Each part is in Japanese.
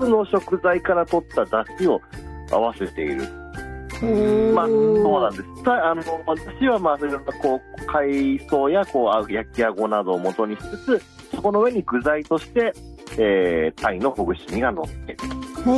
の食材から取った出汁を合わせている。そうなんです。出汁はそれこう海藻や焼きあごなどを元にしつつ、そこの上に具材として、鯛のほぐし身が乗っている。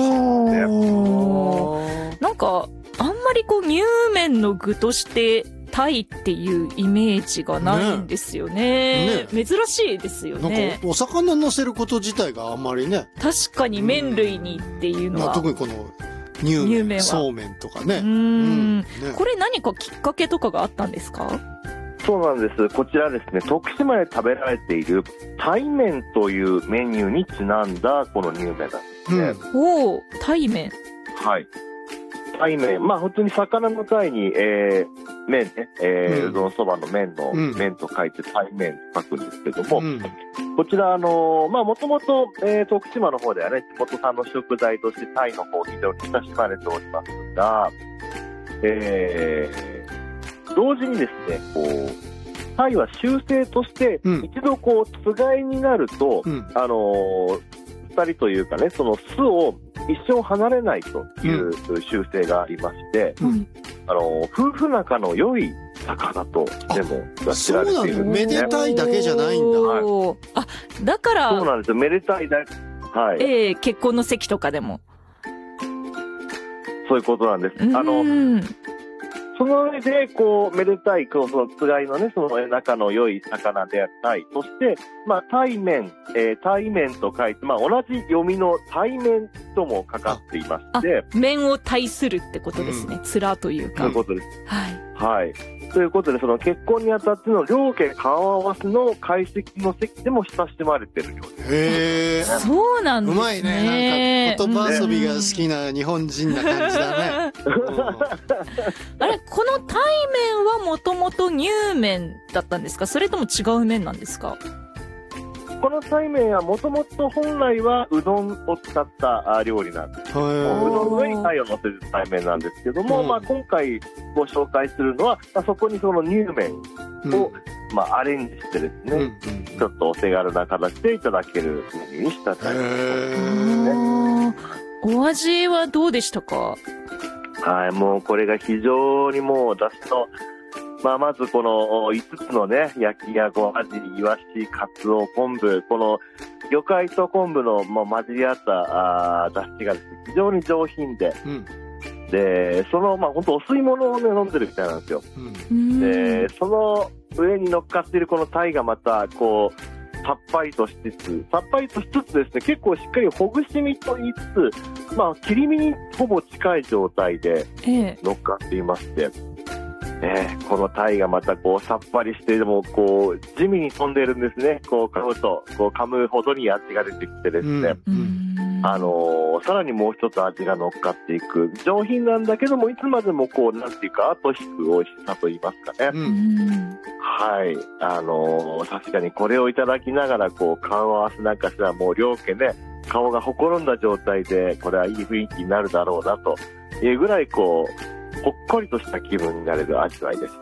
なんかあんまり乳麺の具としてタイっていうイメージがないんですよね。珍しいですよね。 なんかお魚乗せること自体があんまりね。 確かに麺類にっていうのは。 特にこの乳麺、そうめんとかね。 これ何かきっかけとかがあったんですか？ そうなんです。こちらですね、徳島で食べられているタイ麺というメニューにちなんだこの乳麺なんですね。 タイ麺。 はい。タイ麺。本当に魚の貝に、麺ね、うどんそばの麺の、麺と書いてタイ麺と書くんですけども、こちらもともと徳島の方ではね、地元産の食材としてタイの方非常に親しまれておりますが、同時にですね、タイは習性として、一度つがいになると、二人というかね、その巣を一生離れないという習性がありまして、夫婦仲の良い魚としても知られているんですね。 めでたいだけじゃないんだ。 だからそうなんですよ。めでたいだけ。はい。 結婚の席とかでも。 そういうことなんです。その上で、めでたい、そのつがいのね、その仲の良い魚であるタイ。そして、タイ麺、タイ麺と書いて、同じ読みの対面ともかかっていまして。 麺を対するってことですね。面というか。 そういうことです。 はい。 はい。ということで、その結婚にあたっての両家顔合わせの会席の席でも親しまれてるようです。 へー。そうなんですね。 うまいね。なんか言葉遊びが好きな日本人な感じだね。 あれ、このタイ麺はもともと乳麺だったんですか？それとも違う麺なんですか？ このタイ麺はもともと本来はうどんを使った料理なんです。うどんの上にタイを乗せるタイ麺なんですけども、今回ご紹介するのは、そこにその乳麺を、アレンジしてですね、ちょっとお手軽な形でいただけるメニューにしたタイ麺ですね。 お味はどうでしたか？ はい、もうこれが非常にもう出汁のまずこの5つのね、焼きあご、アジ、イワシ、カツオ、昆布、この魚介と昆布の混じり合った出汁がですね、非常に上品で、で、その本当お吸い物をね、飲んでるみたいなんですよ。で、その上に乗っかっているこのタイがまたさっぱりとしつつですね、結構しっかりほぐし身と言いつつ、切り身にほぼ近い状態で乗っかっていまして、このタイがまたさっぱりしてでも地味に飛んでるんですね。噛むと噛むほどに味が出てきてですね、さらにもう一つ味が乗っかっていく上品なんだけども、いつまでもなんていうか後引く美味しさと言いますかね。はい、確かにこれをいただきながら顔合わせなんかしたらもう両家ね、顔がほころんだ状態でこれはいい雰囲気になるだろうなというぐらいほっこりとした気分になれる味わいです。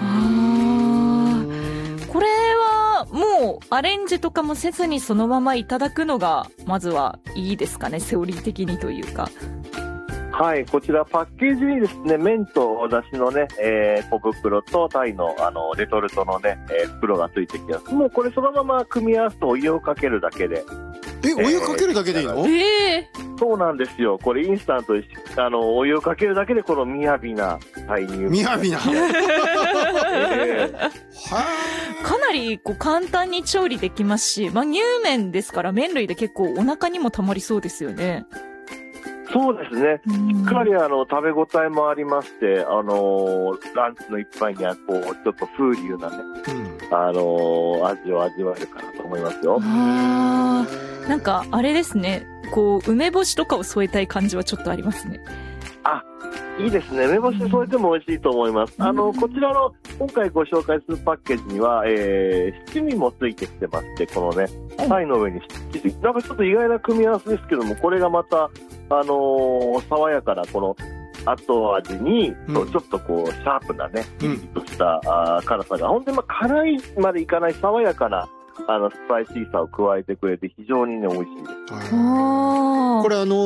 これはもうアレンジとかもせずにそのままいただくのがまずはいいですかね、セオリー的にというか。 はい、こちらパッケージにですね、麺とだしのね、小袋とタイのレトルトのね、袋がついてきます。もうこれそのまま組み合わせてお湯をかけるだけで。 お湯かけるだけでいいの？ そうなんですよ。これインスタントでお湯をかけるだけでこのみやびなタイ乳麺。 みやびな。 かなり簡単に調理できますし、乳麺ですから麺類で結構お腹にもたまりそうですよね。 そうですね。しっかり食べ応えもありまして、ランチの一杯にはちょっと風流なね、味を味わえるかなと思いますよ。 なんかあれですね、梅干しとかを添えたい感じはちょっとありますね。 いいですね。梅干し添えても美味しいと思います。こちらの今回ご紹介するパッケージには、七味もついてきてまして、このね、タイの上に七味。なんかちょっと意外な組み合わせですけども、これがまた、爽やかなこの後味に、ちょっとシャープなね、ピリッとした辛さが、ほんで辛いまでいかない爽やかな、スパイシーさを加えてくれて非常にね、美味しいです。 これ